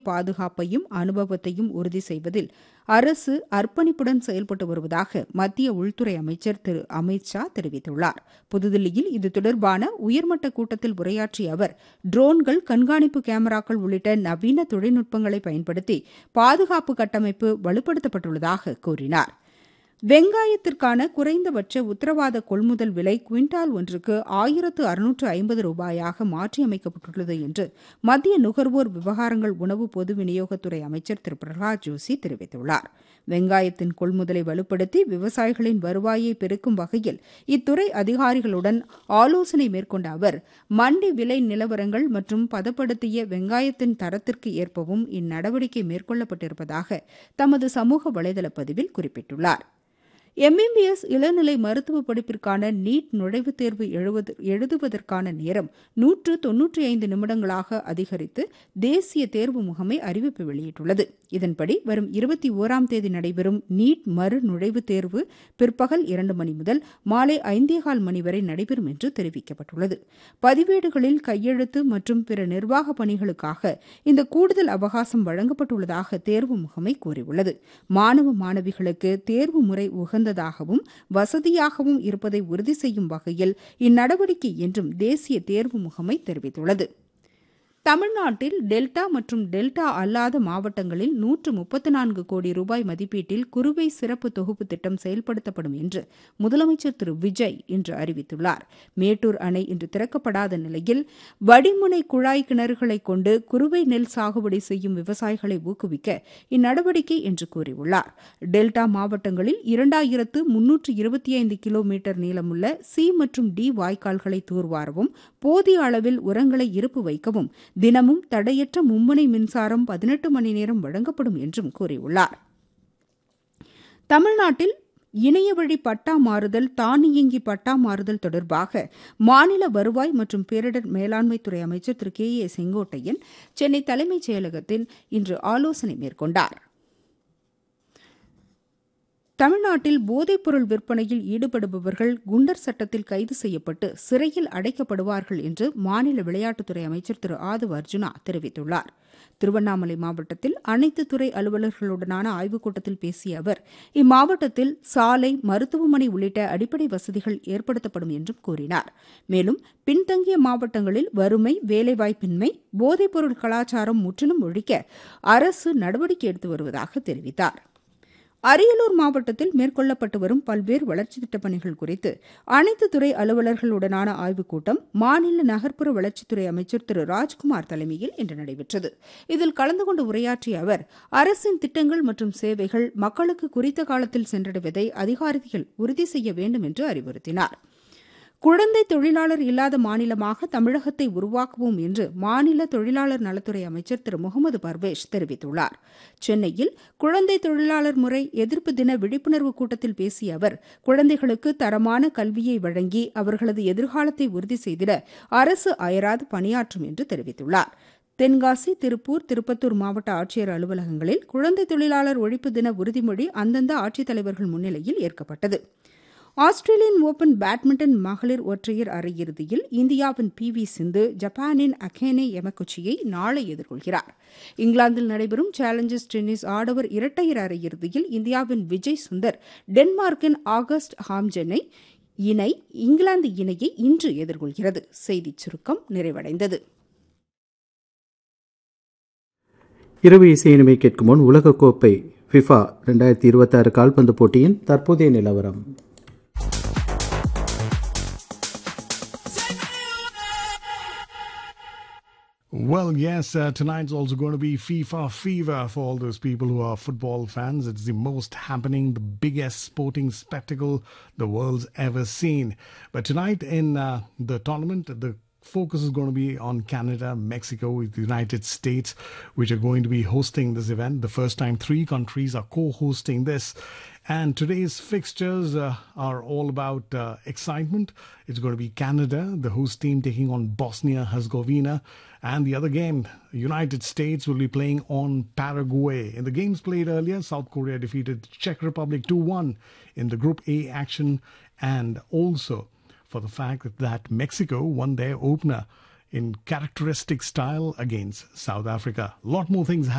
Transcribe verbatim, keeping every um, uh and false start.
பாதுகாப்பையும் அனுபவத்தையும் உறுதி செய்வதில் அரசு அர்ப்பணிப்புடன் செயல்பட்டு வருவதாக மத்திய உள்துறை அமைச்சர் திரு அமித் ஷா தெரிவித்துள்ளார். புதுதில்லியில் இது தொடர்பான உயர்மட்ட கூட்டத்தில் உரையாற்றிய அவர், ட்ரோன்கள், கண்காணிப்பு கேமராக்கள் உள்ளிட்ட நவீன தொழில்நுட்பங்களை பயன்படுத்தி பாதுகாப்பு கட்டமைப்பு வலுப்படுத்தப்பட்டுள்ளதாக கூறினார். வெங்காயத்திற்கான குறைந்தபட்ச உத்தரவாத கொள்முதல் விலை குவிண்டால் ஒன்றுக்கு ஆயிரத்து அறுநூற்று ஐம்பது ரூபாயாக மாற்றியமைக்கப்பட்டுள்ளது என்று மத்திய நுகர்வோர் விவகாரங்கள் உணவு பொது விநியோகத்துறை அமைச்சர் திரு பிரகலாத் ஜோஷி தெரிவித்துள்ளார். வெங்காயத்தின் கொள்முதலை வலுப்படுத்தி விவசாயிகளின் வருவாயை பெருக்கும் வகையில் இத்துறை அதிகாரிகளுடன் ஆலோசனை மேற்கொண்ட அவர், மண்டி விலை நிலவரங்கள் மற்றும் பதப்படுத்திய வெங்காயத்தின் தரத்திற்கு ஏற்பவும் இந்நடவடிக்கை மேற்கொள்ளப்பட்டிருப்பதாக தமது சமூக வலைதள பதிவில் குறிப்பிட்டுள்ளார். எம்பிபிஎஸ் இளநிலை மருத்துவ படிப்பிற்கான நீட் நுழைவுத் தேர்வு எழுதுவதற்கான நேரம் நூற்று தொன்னூற்றி ஐந்து நிமிடங்களாக அதிகரித்து தேசிய தேர்வு முகமை அறிவிப்பு வெளியிட்டுள்ளது. இதன்படி வரும் இருபத்தி ஓராம் தேதி நடைபெறும் நீட் மறு நுழைவுத் தேர்வு பிற்பகல் இரண்டு மணி முதல் மாலை ஐந்தேகால் மணி வரை நடைபெறும் என்று தெரிவிக்கப்பட்டுள்ளது. பதிவேடுகளில் கையெழுத்து மற்றும் பிற நிர்வாக பணிகளுக்காக இந்த கூடுதல் அவகாசம் வழங்கப்பட்டுள்ளதாக தேர்வு முகமை கூறியுள்ளது. மாணவ மாணவிகளுக்கு தேர்வு முறை உகந்ததாகவும் வசதியாகவும் இருப்பதை உறுதி செய்யும் வகையில் இந்நடவடிக்கை என்றும் தேசிய தேர்வு முகமை தெரிவித்துள்ளது. தமிழ்நாட்டில் டெல்டா மற்றும் டெல்டா அல்லாத மாவட்டங்களில் நூற்று முப்பத்து நான்கு கோடி ரூபாய் மதிப்பீட்டில் குறுவை சிறப்பு தொகுப்பு திட்டம் செயல்படுத்தப்படும் என்று முதலமைச்சர் திரு விஜய் இன்று அறிவித்துள்ளார். மேட்டூர் அணை இன்று திறக்கப்படாத நிலையில் வடிமுனை குழாய் கிணறுகளை கொண்டு குறுவை நெல் சாகுபடி செய்யும் விவசாயிகளை ஊக்குவிக்க இந்நடவடிக்கை என்று கூறியுள்ளார். டெல்டா மாவட்டங்களில் இரண்டாயிரத்து முன்னூற்று இருபத்தி ஐந்து கிலோமீட்டர் நீளமுள்ள சி மற்றும் டி வாய்க்கால்களை தூர்வாரவும் போதிய அளவில் உரங்களை இருப்பு வைக்கவும் தினமும் தடையற்ற மும்முனை மின்சாரம் பதினெட்டு மணி நேரம் வழங்கப்படும் என்றும் கூறியுள்ளார். தமிழ்நாட்டில் இணையவழி பட்டா மாறுதல், தானியங்கி பட்டா மாறுதல் தொடர்பாக மாநில வருவாய் மற்றும் பேரிடர் மேலாண்மைத்துறை அமைச்சர் திரு கே ஏ செங்கோட்டையன் சென்னை தலைமைச் செயலகத்தில் இன்று ஆலோசனை மேற்கொண்டார். தமிழ்நாட்டில் போதைப்பொருள் விற்பனையில் ஈடுபடுபவர்கள் குண்டர் சட்டத்தில் கைது செய்யப்பட்டு சிறையில் அடைக்கப்படுவார்கள் என்று மாநில விளையாட்டுத்துறை அமைச்சர் திரு ஆதவ் அர்ஜுனா தெரிவித்துள்ளார். திருவண்ணாமலை மாவட்டத்தில் அனைத்து துறை அலுவலர்களுடனான ஆய்வுக் கூட்டத்தில் பேசிய அவர், இம்மாவட்டத்தில் சாலை, மருத்துவமனை உள்ளிட்ட அடிப்படை வசதிகள் ஏற்படுத்தப்படும் என்றும் கூறினார். மேலும் பின்தங்கிய மாவட்டங்களில் வறுமை, வேலைவாய்ப்பின்மை, போதைப்பொருள் கலாச்சாரம் முற்றிலும் ஒழிக்க அரசு நடவடிக்கை எடுத்து வருவதாக தெரிவித்தார். அரியலூர் மாவட்டத்தில் மேற்கொள்ளப்பட்டு வரும் பல்வேறு வளர்ச்சித் திட்டப் பணிகள் குறித்து அனைத்து துறை அலுவலர்களுடனான ஆய்வுக் கூட்டம் மாநில நகர்ப்புற வளர்ச்சித்துறை அமைச்சர் திரு ராஜ்குமார் தலைமையில் இன்று நடைபெற்றது. இதில் கலந்து கொண்டு உரையாற்றிய அவர், அரசின் திட்டங்கள் மற்றும் சேவைகள் மக்களுக்கு குறித்த காலத்தில் சென்றடைவதை அதிகாரிகள் உறுதி செய்ய வேண்டும் என்று அறிவுறுத்தினார். குழந்தை தொழிலாளர் இல்லாத மாநிலமாக தமிழகத்தை உருவாக்குவோம் என்று மாநில தொழிலாளர் நலத்துறை அமைச்சர் திரு முகமது பர்வேஷ் தெரிவித்துள்ளார். சென்னையில் குழந்தை தொழிலாளர் முறை எதிர்ப்பு தின விழிப்புணர்வு கூட்டத்தில் பேசிய அவர், குழந்தைகளுக்கு தரமான கல்வியை வழங்கி அவர்களது எதிர்காலத்தை உறுதி செய்திட அரசு அயராது பணியாற்றும் என்று தெரிவித்துள்ளார். தென்காசி, திருப்பூர், திருப்பத்தூர் மாவட்ட ஆட்சியர் அலுவலகங்களில் குழந்தை தொழிலாளர் ஒழிப்பு தின உறுதிமொழி அந்தந்த ஆட்சித்தலைவர்கள் முன்னிலையில் ஏற்கப்பட்டது. ஆஸ்திரேலியன் ஓபன் பேட்மிண்டன் மகளிர் ஒற்றையர் அரையிறுதியில் இந்தியாவின் பி வி சிந்து ஜப்பானின் அகேனே யமகுச்சியை நாளை எதிர்கொள்கிறார். இங்கிலாந்தில் நடைபெறும் சேலஞ்சர்ஸ் டென்னிஸ் ஆடவர் இரட்டையர் அரையிறுதியில் இந்தியாவின் விஜய் சுந்தர் டென்மார்க்கின் ஆகஸ்ட் ஹாம்ஜெனை இணை இங்கிலாந்து இணையை இன்று எதிர்கொள்கிறது. செய்திச் சுருக்கம் நிறைவடைந்தது. இரவு இசையினிமை கேட்கும் முன் உலகக்கோப்பை ஃபிஃபா இரண்டாயிரத்தி இருபத்தி ஆறு கால்பந்து போட்டியின் தற்போதைய நிலவரம். Well, yes, uh, tonight's also going to be FIFA fever for all those people who are football fans. It's the most happening, the biggest sporting spectacle the world's ever seen. But tonight in uh, the tournament, the focus is going to be on Canada, Mexico, the United States, which are going to be hosting this event. The first time three countries are co-hosting this. And today's fixtures uh, are all about uh, excitement. It's going to be Canada, the host team, taking on Bosnia-Herzegovina. And the other game, United States, will be playing on Paraguay. In the games played earlier, South Korea defeated Czech Republic two one in the Group A action. And also for the fact that Mexico won their opener in characteristic style against South Africa. A lot more things